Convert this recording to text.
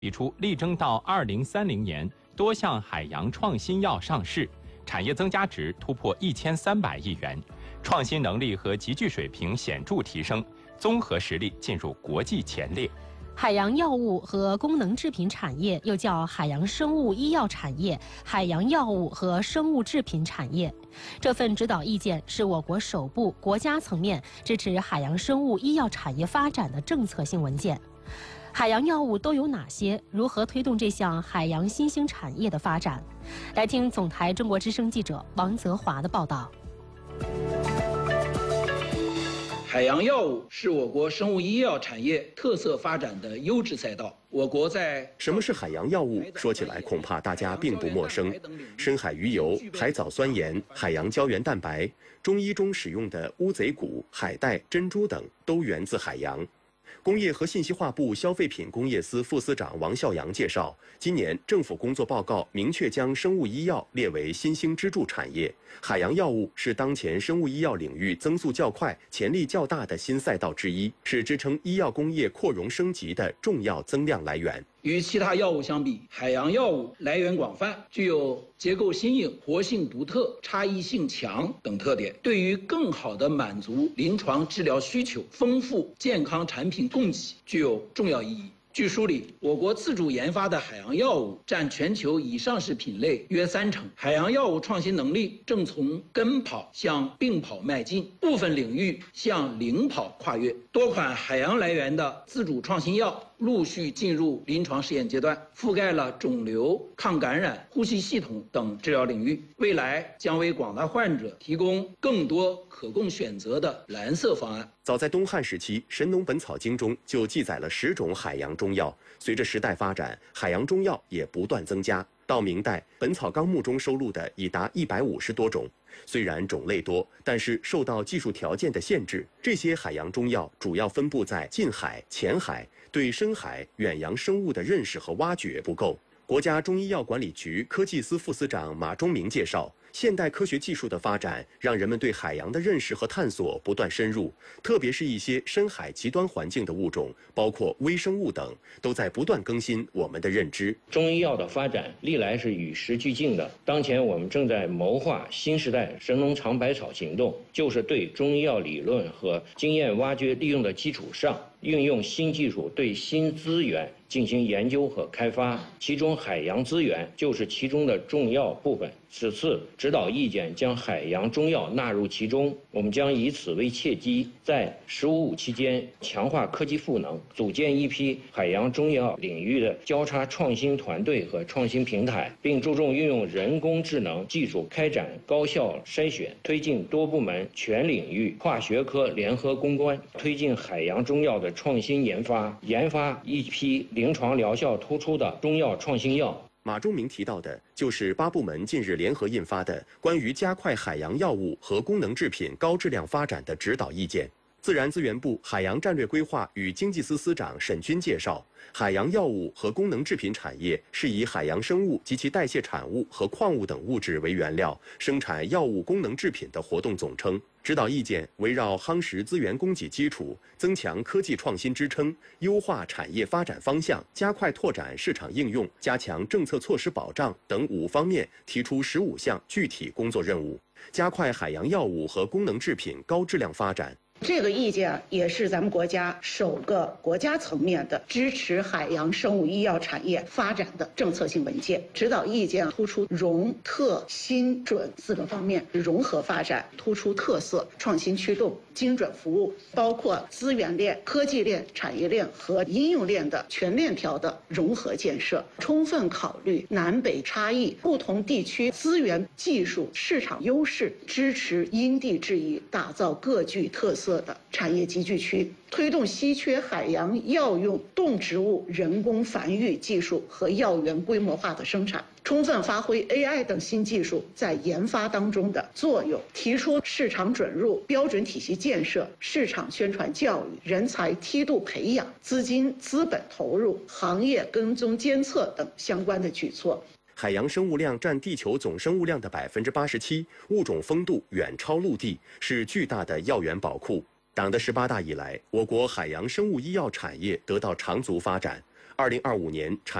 提出力争到2030年多项海洋创新药上市，产业增加值突破1300亿元，创新能力和集聚水平显著提升，综合实力进入国际前列。 海洋药物和功能制品产业又叫海洋生物医药产业、海洋药物和生物制品产业。这份指导意见是我国首部国家层面支持海洋生物医药产业发展的政策性文件。海洋药物都有哪些？如何推动这项海洋新兴产业的发展？来听总台中国之声记者王泽华的报道。 海洋药物是我国生物医药产业特色发展的优质赛道。我国在什么是海洋药物？说起来恐怕大家并不陌生。深海鱼油、海藻酸盐、海洋胶原蛋白，中医中使用的乌贼骨、海带、珍珠等都源自海洋。工业和信息化部消费品工业司副司长王孝阳介绍，今年政府工作报告明确将生物医药列为新兴支柱产业，海洋药物是当前生物医药领域增速较快、潜力较大的新赛道之一，是支撑医药工业扩容升级的重要增量来源。 与其他药物相比，海洋药物来源广泛，具有结构新颖、活性独特、差异性强等特点，对于更好地满足临床治疗需求、丰富健康产品供给具有重要意义。据梳理，我国自主研发的海洋药物占全球已上市品类约30%，海洋药物创新能力正从跟跑向并跑迈进，部分领域向领跑跨越。多款海洋来源的自主创新药陆续进入临床试验阶段，覆盖了肿瘤、抗感染、呼吸系统等治疗领域，未来将为广大患者提供更多可供选择的蓝色方案。 早在东汉时期，《神农本草经》中就记载了10种海洋中药。随着时代发展，海洋中药也不断增加。到明代，《本草纲目》中收录的已达150多种。虽然种类多，但是受到技术条件的限制，这些海洋中药主要分布在近海、浅海，对深海、远洋生物的认识和挖掘不够。国家中医药管理局科技司副司长马忠明介绍，现代科学技术的发展，让人们对海洋的认识和探索不断深入，特别是一些深海极端环境的物种，包括微生物等，都在不断更新我们的认知。 中医药的发展历来是与时俱进的，当前我们正在谋划新时代神农尝百草行动，就是对中医药理论和经验挖掘利用的基础上，运用新技术对新资源进行研究和开发，其中海洋资源就是其中的重要部分。此次指导意见将海洋中药纳入其中，我们将以此为契机，在“15+5”期间强化科技赋能，组建一批海洋中药领域的交叉创新团队和创新平台，并注重运用人工智能技术开展高效筛选，推进多部门全领域跨学科联合攻关，推进海洋中药的创新研发，研发一批临床疗效突出的中药创新药。 马忠明提到的就是8部门近日联合印发的关于加快海洋药物和功能制品高质量发展的指导意见。自然资源部海洋战略规划与经济司司长沈军介绍，海洋药物和功能制品产业是以海洋生物及其代谢产物和矿物等物质为原料，生产药物功能制品的活动总称。指导意见围绕夯实资源供给基础、增强科技创新支撑、优化产业发展方向、加快拓展市场应用、加强政策措施保障等5方面，提出15项具体工作任务，加快海洋药物和功能制品高质量发展。 这个意见也是咱们国家首个国家层面的支持海洋生物医药产业发展的政策性文件。指导意见突出融、特、新、准4个方面融合发展，突出特色、创新驱动、精准服务，包括资源链、科技链、产业链和应用链的全链条的融合建设，充分考虑南北差异、不同地区资源、技术、市场优势，支持因地制宜，打造各具特色的产业集聚区，推动稀缺海洋药用动植物人工繁育技术和药源规模化的生产，充分发挥 AI 等新技术在研发当中的作用，提出市场准入、标准体系建设、市场宣传教育、人才梯度培养、资金资本投入、行业跟踪监测等相关的举措。 海洋生物量占地球总生物量的87%，物种丰度远超陆地，是巨大的药源宝库。党的18大以来，我国海洋生物医药产业得到长足发展。 2025年产